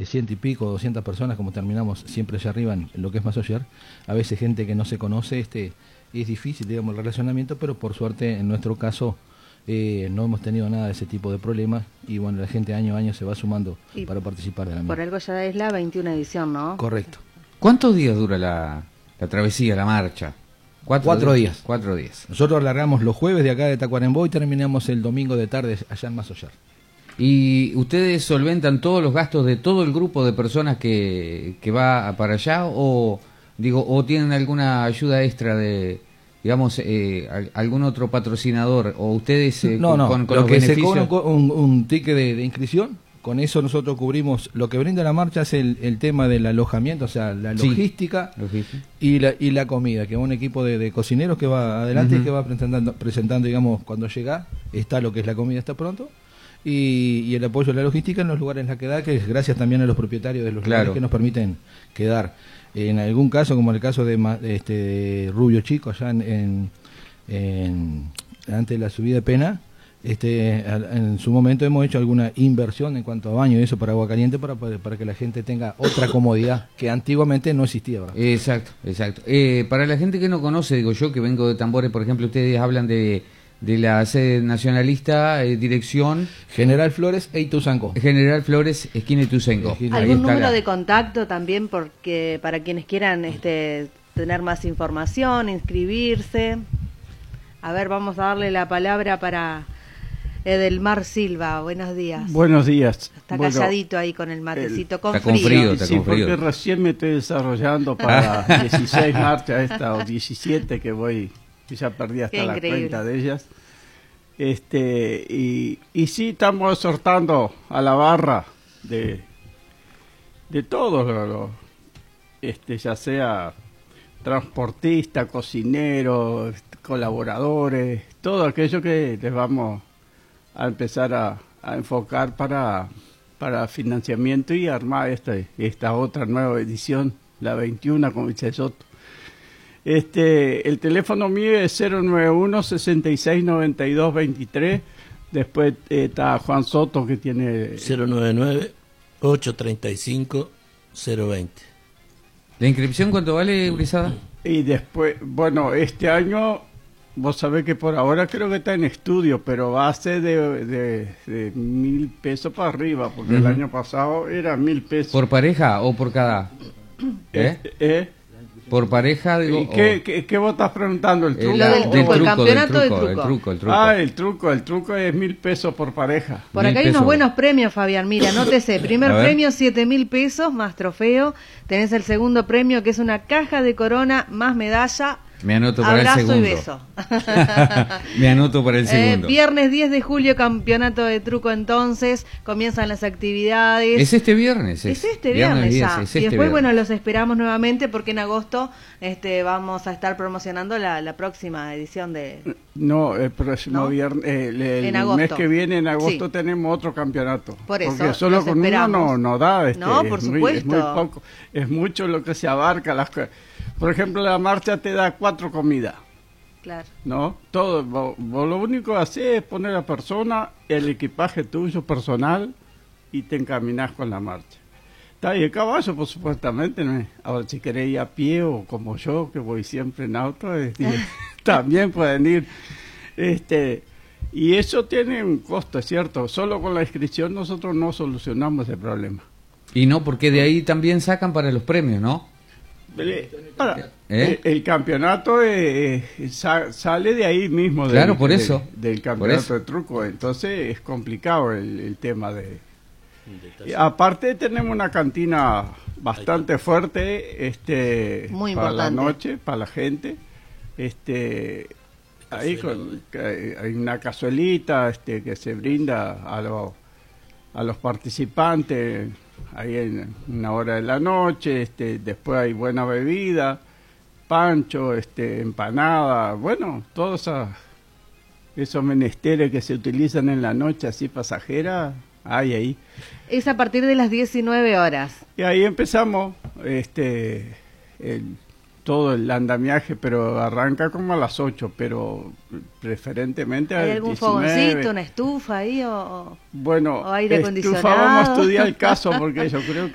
ciento y pico, 200 personas, como terminamos siempre allá arriba en lo que es Massaller. A veces gente que no se conoce, es difícil, digamos, el relacionamiento, pero por suerte en nuestro caso no hemos tenido nada de ese tipo de problemas y bueno, la gente año a año se va sumando para participar de la misma. Por algo ya es la 21 edición, ¿no? Correcto. ¿Cuántos días dura la travesía, la marcha? 4 días. 4 días. Nosotros largamos los jueves de acá de Tacuarembó y terminamos el domingo de tarde allá en Massaller. ¿Y ustedes solventan todos los gastos de todo el grupo de personas que va para allá o tienen alguna ayuda extra de, digamos, algún otro patrocinador o ustedes con lo los que beneficios? se cobra un ticket de inscripción, con eso nosotros cubrimos lo que brinda la marcha, es el tema del alojamiento, o sea, la logística, y la comida, que es un equipo de cocineros que va adelante y que va presentando, digamos, cuando llega, está lo que es la comida, está pronto. Y el apoyo a la logística en los lugares en la que da, que es gracias también a los propietarios de los lugares que nos permiten quedar. En algún caso, como el caso de Rubio Chico, allá antes de la subida de Pena, en su momento hemos hecho alguna inversión en cuanto a baño y eso para agua caliente para que la gente tenga otra comodidad que antiguamente no existía, ¿verdad? Exacto. Para la gente que no conoce, digo yo que vengo de Tambores, por ejemplo, ustedes hablan de la sede nacionalista, dirección General Flores e Ituzaingó. General Flores, esquina Ituzaingó. ¿Algún número de contacto también porque para quienes quieran tener más información, inscribirse? A ver, vamos a darle la palabra para Edelmar Silva. Buenos días. Buenos días. Está calladito ahí con el matecito, con frío. Frío. Sí, porque recién me estoy desarrollando para 16 marchas o 17 que voy... que ya perdí hasta la cuenta de ellas. Y sí estamos exhortando a la barra de todos ya sea transportista, cocinero, colaboradores, todo aquello que les vamos a empezar a enfocar para financiamiento y armar esta otra nueva edición, la 21, como dice Soto. El teléfono mío es 091-6692-23. Después está Juan Soto, que tiene 099-835-020. ¿La inscripción cuánto vale, Brizada? Y después, bueno, este año, vos sabés que por ahora creo que está en estudio, pero va a ser de 1.000 pesos para arriba, porque el año pasado era 1.000 pesos. ¿Por pareja o por cada? Por pareja, digo. ¿Y qué vos estás preguntando? ¿El truco? El campeonato del truco. El truco es 1.000 pesos por pareja. Por acá hay unos buenos premios, Fabián. Mira, anótese. Primer premio, 7.000 pesos más trofeo. Tenés el segundo premio, que es una caja de corona más medalla. Me anoto para el segundo. Abrazo y beso. Me anoto para el segundo. Viernes 10 de julio, campeonato de truco entonces. Comienzan las actividades. Es este viernes. Es este viernes ya. Y después, bueno, los esperamos nuevamente porque en agosto vamos a estar promocionando la próxima edición de... No, el próximo viernes, el mes que viene, en agosto, tenemos otro campeonato. Por eso, porque solo con uno no da. No, por supuesto. Es muy poco. Es mucho lo que se abarca. Por ejemplo, la marcha te da 4 comidas. Claro. ¿No? Todo. Vos lo único que haces es poner a la persona, el equipaje tuyo personal y te encaminás con la marcha. Está ahí el caballo, pues supuestamente, ¿no? Ahora, si querés ir a pie o como yo, que voy siempre en auto, también pueden ir. Y eso tiene un costo, es cierto. Solo con la inscripción nosotros no solucionamos el problema. Y no, porque de ahí también sacan para los premios, ¿no? El campeonato sale de ahí mismo. Claro, del, por eso. Del campeonato de truco. Entonces es complicado el tema de... Aparte tenemos una cantina bastante fuerte muy para importante. La noche, para la gente. Ahí hay una cazuelita que se brinda a los participantes ahí en una hora de la noche. Después hay buena bebida, pancho, empanada, bueno, todos esos menesteres que se utilizan en la noche así pasajera, hay ahí. Es a partir de las 19 horas. Y ahí empezamos todo el andamiaje, pero arranca como a las 8, pero preferentemente a las 19. ¿Hay algún fogoncito, una estufa ahí o bueno, o aire estufa, acondicionado? vamos a estudiar el caso porque yo creo que